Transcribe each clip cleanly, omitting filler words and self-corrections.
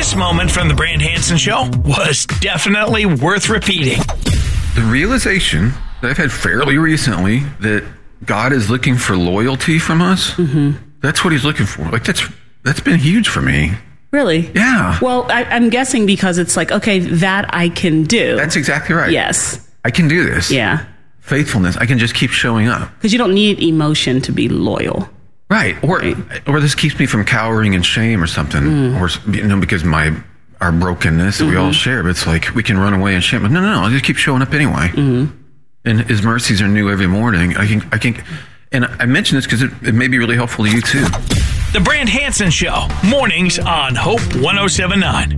This moment from the Brand Hansen Show was definitely worth repeating. The realization that I've had fairly recently that God is looking for loyalty from us. Mm-hmm. That's what he's looking for. Like, that's been huge for me. Really? Yeah. Well, I'm guessing because it's like, okay, that I can do. That's exactly right. Yes. I can do this. Yeah. Faithfulness. I can just keep showing up. Because you don't need emotion to be loyal. Right. Or this keeps me from cowering in shame or something. Or, because our brokenness that we all share. But it's like, we can run away in shame. But no, I'll just keep showing up anyway. Mm-hmm. And his mercies are new every morning. I can, and I mention this because it may be really helpful to you too. The Brand Hansen Show, mornings on Hope 107.9.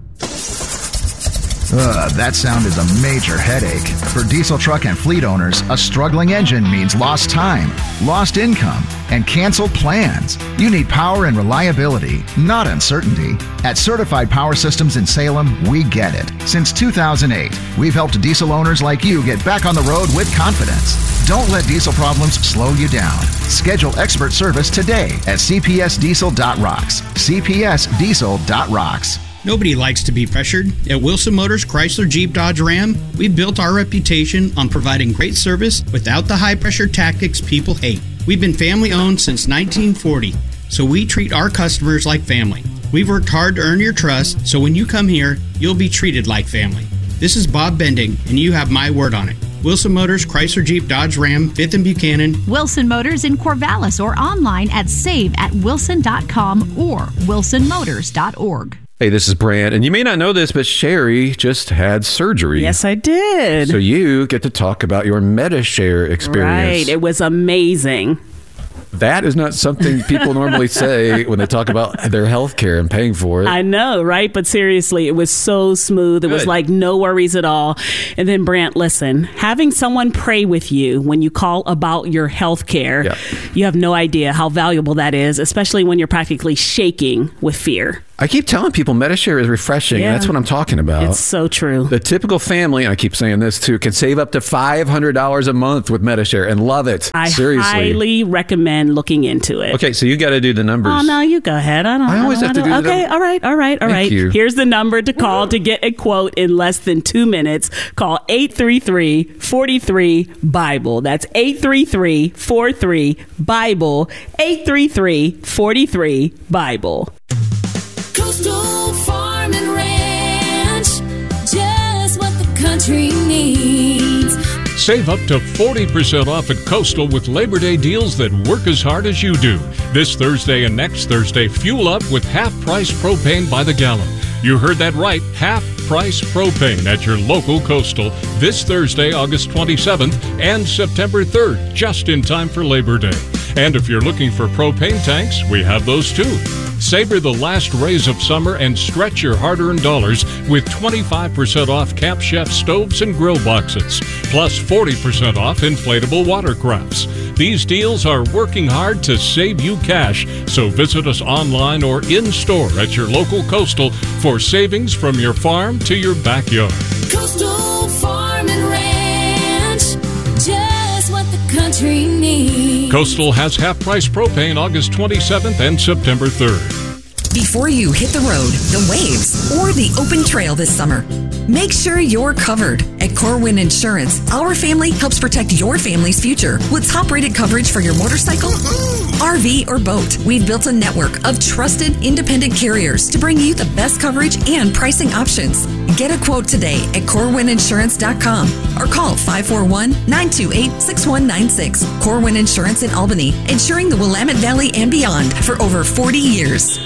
That sound is a major headache. For diesel truck and fleet owners, a struggling engine means lost time, lost income, and canceled plans. You need power and reliability, not uncertainty. At Certified Power Systems in Salem, we get it. Since 2008, we've helped diesel owners like you get back on the road with confidence. Don't let diesel problems slow you down. Schedule expert service today at cpsdiesel.rocks. cpsdiesel.rocks. Nobody likes to be pressured. At Wilson Motors Chrysler Jeep Dodge Ram, we've built our reputation on providing great service without the high-pressure tactics people hate. We've been family-owned since 1940, so we treat our customers like family. We've worked hard to earn your trust, so when you come here, you'll be treated like family. This is Bob Bending, and you have my word on it. Wilson Motors Chrysler Jeep Dodge Ram, 5th and Buchanan. Wilson Motors in Corvallis or online at saveatwilson.com or wilsonmotors.org. Hey, this is Brand, and you may not know this, but Sherry just had surgery. Yes, I did. So you get to talk about your MediShare experience. Right. It was amazing. That is not something people normally say when they talk about their health care and paying for it. I know, right? But seriously, it was so smooth. It was like no worries at all. And then, Brant, listen, having someone pray with you when you call about your health care, you have no idea how valuable that is, especially when you're practically shaking with fear. I keep telling people MediShare is refreshing. And that's what I'm talking about. It's so true. The typical family, and I keep saying this too, can save up to $500 a month with MediShare and love it. Seriously. I highly recommend looking into it. Okay, so you got to do the numbers. Oh, no, you go ahead. I always have to do the numbers. Okay, all right. Thank you. Here's the number to call to get a quote in less than 2 minutes. Call 833-43-BIBLE. That's 833-43-BIBLE. 833-43-BIBLE. Coastal Farm and Ranch, just what the country needs. Save up to 40% off at Coastal with Labor Day deals that work as hard as you do. This Thursday and next Thursday, fuel up with half-price propane by the gallon. You heard that right, half-price propane at your local Coastal this Thursday, August 27th and September 3rd, just in time for Labor Day. And if you're looking for propane tanks, we have those too. Savor the last rays of summer and stretch your hard-earned dollars with 25% off Camp Chef stoves and grill boxes, plus 40% off inflatable watercrafts. These deals are working hard to save you cash, so visit us online or in-store at your local Coastal for savings from your farm to your backyard. Coastal Farm and Ranch, just what the country needs. Coastal has half-price propane August 27th and September 3rd. Before you hit the road, the waves, or the open trail this summer, make sure you're covered. At Corwin Insurance, our family helps protect your family's future with top-rated coverage for your motorcycle, RV, or boat. We've built a network of trusted, independent carriers to bring you the best coverage and pricing options. Get a quote today at CorwinInsurance.com or call 541-928-6196. Corwin Insurance in Albany, insuring the Willamette Valley and beyond for over 40 years.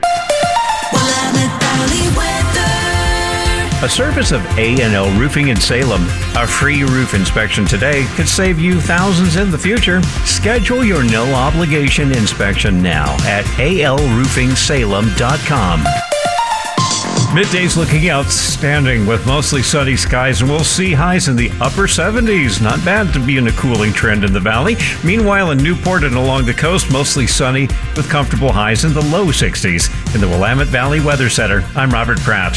Willamette Valley weather. A service of A&L Roofing in Salem. A free roof inspection today could save you thousands in the future. Schedule your no-obligation inspection now at alroofingsalem.com. Midday's looking outstanding with mostly sunny skies, and we'll see highs in the upper 70s. Not bad to be in a cooling trend in the valley. Meanwhile, in Newport and along the coast, mostly sunny with comfortable highs in the low 60s. In the Willamette Valley Weather Center, I'm Robert Pratt.